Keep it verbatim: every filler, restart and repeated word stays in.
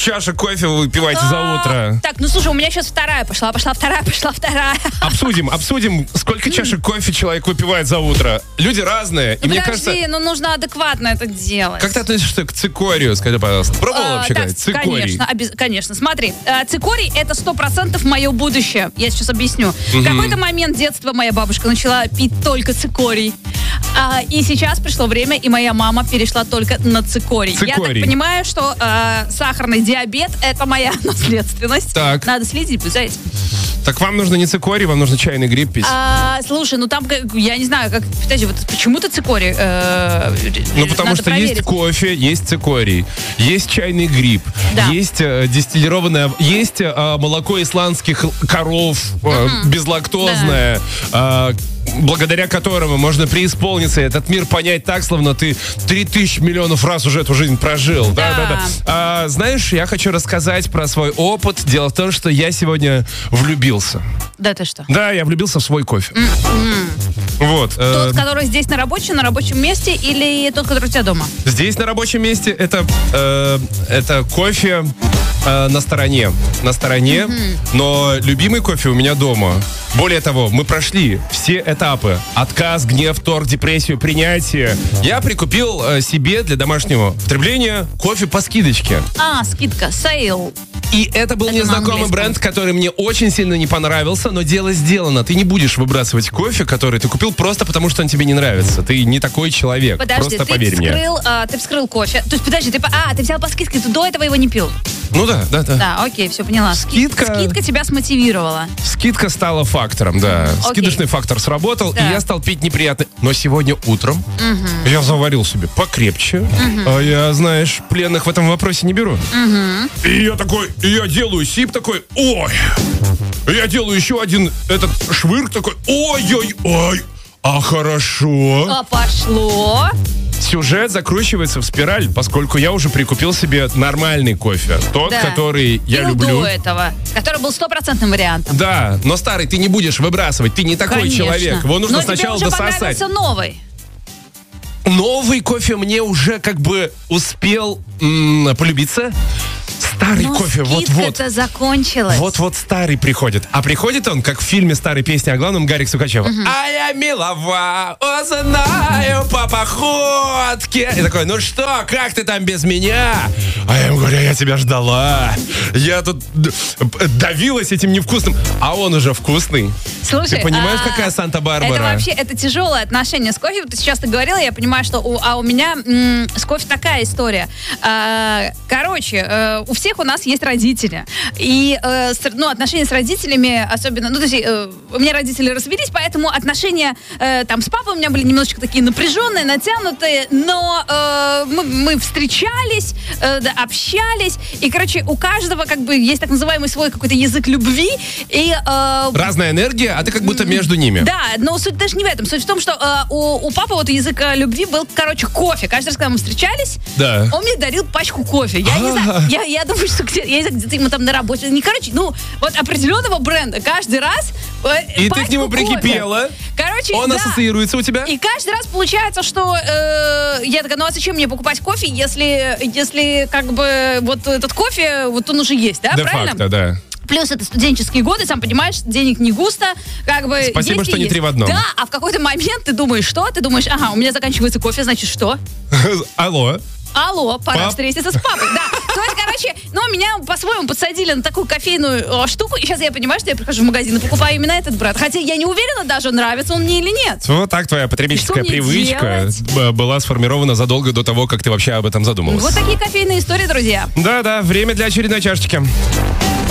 чашек кофе вы выпиваете за утро? Так, ну слушай, у меня сейчас вторая пошла, пошла вторая, пошла вторая. Обсудим, обсудим, сколько чашек кофе человек выпивает за утро. Люди разные. Ну и мне подожди, кажется, ну нужно адекватно это делать. как ты относишься к цикорию, скажи, пожалуйста? Пробовала А, вообще так, говорить? Цикорий. Конечно, обез- конечно. Смотри, э, цикорий — это сто процентов мое будущее. Я сейчас объясню. В какой-то момент детства моя бабушка начала пить только цикорий. А, и сейчас пришло время, и моя мама перешла только на цикорий. Я Цикорий. так понимаю, что э, сахарный диабет — это моя наследственность. Так. Надо следить за этим. Так вам нужно не цикорий, вам нужно чайный гриб пить. А, слушай, ну там, как- я не знаю, как... Подожди, вот почему ты цикорий? э, Ну, потому надо что есть проверить. кофе, есть цикорий, есть чайный гриб, Да. есть э, дистиллированное, есть э, молоко исландских коров, э, безлактозное, э, благодаря которому можно преисполниться и этот мир понять так, словно ты три тысячи миллионов раз уже эту жизнь прожил. Да, Да. да, да. А, знаешь, я хочу рассказать про свой опыт. Дело в том, что я сегодня влюбился. Да ты что? Да, я влюбился в свой кофе. Вот. э, Тот, который здесь на рабочем, на рабочем месте, или тот, который у тебя дома? Здесь на рабочем месте это, э, это кофе э, на стороне. На стороне, но любимый кофе у меня дома. Более того, мы прошли все этапы. Отказ, гнев, торг, депрессию, принятие. Я прикупил э, себе для домашнего потребления кофе по скидочке. А, скидка, сейл. И это был Это на незнакомый английском. бренд, который мне очень сильно не понравился, но дело сделано. Ты не будешь выбрасывать кофе, который ты купил просто потому, что он тебе не нравится. Ты не такой человек. Подожди, просто ты поверь мне. вскрыл, а, ты вскрыл кофе. То есть, подожди, ты, по- а, ты взял по скидке, ты до этого его не пил. Ну да, да, да. Да, окей, все поняла. Ски- Скидка. Скидка тебя смотивировала. Скидка стала фактором, да. Окей. Скидочный фактор сработал, Да. и я стал пить неприятный. Но сегодня утром я заварил себе покрепче. А я, знаешь, пленных в этом вопросе не беру. И я такой, и я делаю сип такой, ой. Я делаю еще один этот швырк такой, ой-ой-ой. А хорошо. А пошло. Сюжет закручивается в спираль, поскольку я уже прикупил себе нормальный кофе. Тот, Да. который я Пил люблю. до этого, который был стопроцентным вариантом. Да, но старый ты не будешь выбрасывать, ты не такой Конечно. человек. Его нужно Но сначала тебе уже дососать. понравился новый. Новый кофе мне уже как бы успел м, полюбиться. Старый Но кофе, вот-вот. скидка-то закончилась. Вот-вот старый приходит. А приходит он, как в фильме старой песни о главном Гарик Сукачева. А я милова, узнаю по походке. И такой, ну что, как ты там без меня? А я ему говорю, я тебя ждала. Я тут д- давилась этим невкусным. А он уже вкусный. Слушай, Ты понимаешь, а, какая Санта-Барбара? Это вообще, это тяжелое отношение с кофе. Вот ты сейчас ты говорила, я понимаю, что у, а у меня м, с кофе такая история. А, короче, э, у всех у нас есть родители. И э, с- ну, отношения с родителями особенно... Ну, то есть, э, у меня родители развелись, поэтому отношения э, там с папой у меня были немножечко такие напряженные, натянутые, но э, мы, мы встречались, э, да, общались, и, короче, у каждого как бы есть так называемый свой какой-то язык любви, и... э, Разная энергия, а ты как будто между ними. да, но суть даже не в этом. Суть в том, что э, у, у папы вот язык э, любви был, короче, кофе. Каждый раз, когда мы встречались, Да. он мне дарил пачку кофе. Я не знаю, я, я думаю, что где, я не знаю, где-то ему там на работе. Не, короче, ну, вот определенного бренда. Каждый раз э, И ты пачку к нему кофе. прикипела. Короче, Он да. ассоциируется у тебя? И каждый раз получается, что э, я такая, ну а зачем мне покупать кофе, если, если как бы вот этот кофе, вот он уже есть, да, правильно? Де-факто, да. Плюс это студенческие годы, сам понимаешь, денег не густо, как бы. Спасибо, есть и что не есть. три в одном. Да, а в какой-то момент ты думаешь, что? Ты думаешь, ага, у меня заканчивается кофе, значит что? Алло. Алло, пора Пап. встретиться с папой. Да, то есть, короче, ну, меня по-своему подсадили на такую кофейную э, штуку, и сейчас я понимаю, что я прихожу в магазин и покупаю именно этот бренд. Хотя я не уверена даже, нравится он мне или нет. Вот так твоя потребительская И что мне привычка делать? б- была сформирована задолго до того, как ты вообще об этом задумалась. Вот такие кофейные истории, друзья. Да-да, время для очередной чашечки.